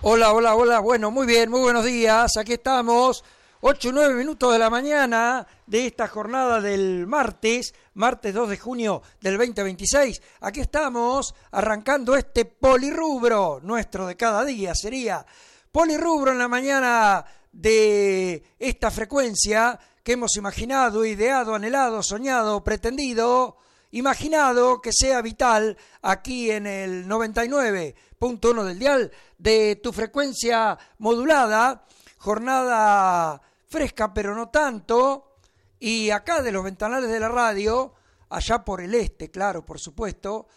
Hola, hola, hola. Bueno, muy bien, muy buenos días. Aquí estamos, 8 y 9 minutos de la mañana de esta jornada del martes 2 de junio del 2026. Aquí estamos arrancando este polirrubro, nuestro de cada día sería. Polirrubro en la mañana de esta frecuencia que hemos imaginado, ideado, anhelado, soñado, pretendido, imaginado que sea vital aquí en el 99.1 del dial de tu frecuencia modulada, jornada fresca pero no tanto, y acá de los ventanales de la radio, allá por el este, claro, por supuesto,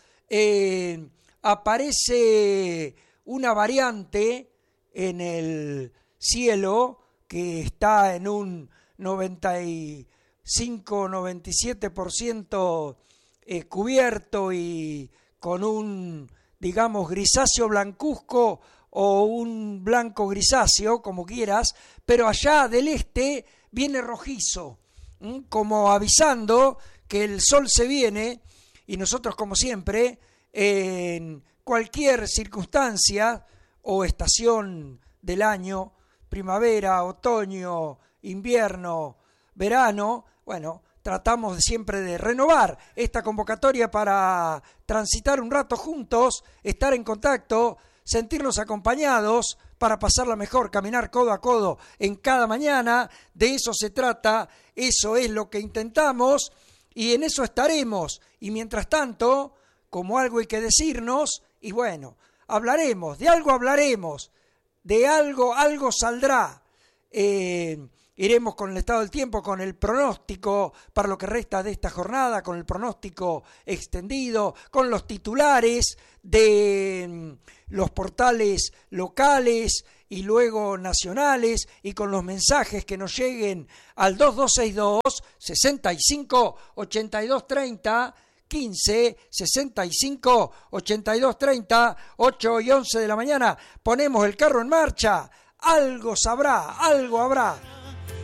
aparece una variante en el cielo que está en un 95-97% cubierto y con un, digamos, grisáceo blancuzco o un blanco grisáceo, como quieras, pero allá del este viene rojizo, como avisando que el sol se viene, y nosotros, como siempre, en cualquier circunstancia o estación del año, primavera, otoño, invierno, verano, bueno, tratamos siempre de renovar esta convocatoria para transitar un rato juntos, estar en contacto, sentirnos acompañados para pasarla mejor, caminar codo a codo en cada mañana. De eso se trata, eso es lo que intentamos y en eso estaremos. Y mientras tanto, como algo hay que decirnos, y bueno, hablaremos, de algo saldrá. Iremos con el estado del tiempo, con el pronóstico para lo que resta de esta jornada, con el pronóstico extendido, con los titulares de los portales locales y luego nacionales, y con los mensajes que nos lleguen al 2262 65 82 30 15 65 82 30, 8 y 11 de la mañana. Ponemos el carro en marcha. Algo sabrá, algo habrá.